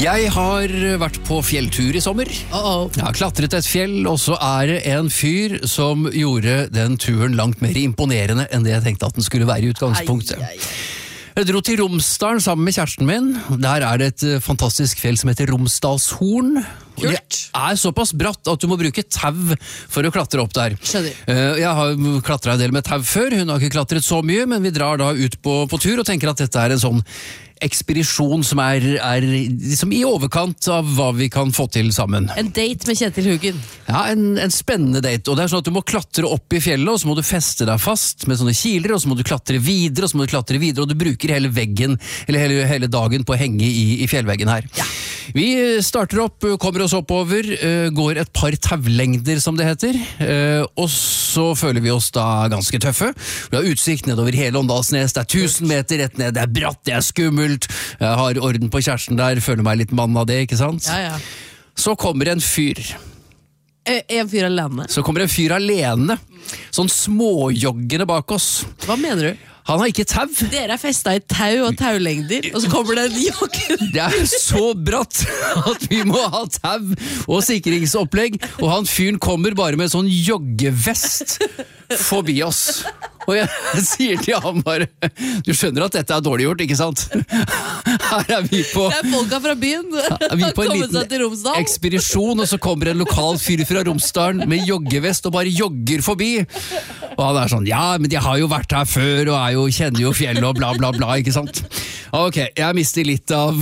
Jeg har vært på fjelltur i sommer. Jeg har klatret et fjell, og så det en fyr som gjorde den turen langt mer imponerende enn det jeg tenkte at den skulle være i utgangspunktet. Jeg dro til Romsdalen sammen med kjæresten min. Der det et fantastisk fjell som heter Romsdalshorn. Det såpass bratt at du må bruke tau for å klatre opp der. Jeg har klatret en del med tau før, hun har ikke klatret så mye, men vi drar da ut på tur og tenker at dette en sånn ekspedisjon som liksom i overkant av hva vi kan få til sammen. En date med Kjetil Huggen. Ja, en spennende date. Og det sånn at du må klatre opp i fjellet, og så må du feste deg fast med sånne kiler, og så må du klatre videre, og så må du klatre videre, og du bruker hele veggen, eller hele dagen på å henge i fjellveggen her. Ja. Vi starter opp, kommer oss oppover, går et par tavlengder som det heter, og så føler vi oss da ganske tøffe. Vi har utsikt nedover hele Åndalsnes, det 1000 meter rett ned, det bratt, det skummelt, jeg har orden på kjæresten der, føler meg litt mann av det, ikke sant? Ja. Så kommer en fyr. En fyr alene? Så kommer en fyr alene, sånn småjoggende bak oss. Hva mener du? Han har ikke tau. Dere festet i tau og taulengder, og så kommer det en jogger. Det så bratt at vi må ha tau og sikringsopplegg, og han fyren kommer bare med sånn joggevest forbi oss. Og jeg sier til ham bare, du skjønner at dette dårlig gjort, ikke sant? Her vi på... Det folka fra byen. Vi på en liten ekspedisjon, og så kommer en lokal fyr fra Romsdalen med joggevest og bare jogger forbi. Og han sånn, ja, men jeg har jo vært her før, og kjenner jo fjellet og bla bla bla, ikke sant? Ok, jeg mister litt av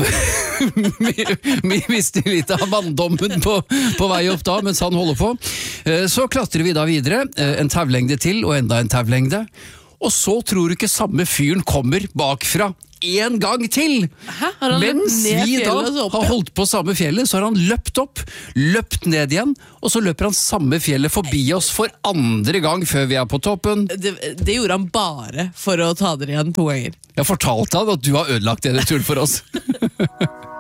manndommen på vei opp da, mens han holder på. Så klatrer vi da videre, en tavlengde til og enda en tavlengde, og så tror du ikke samme fyren kommer bakfra en gang til. Mens vi da har holdt på samme fjellet, så har han løpt opp, løpt ned igjen, og så løper han samme fjellet forbi oss for andre gang før vi på toppen. Det gjorde han bare for å ta dere igjen 2 ganger. Jeg fortalte han at du har ødelagt denne turen for oss.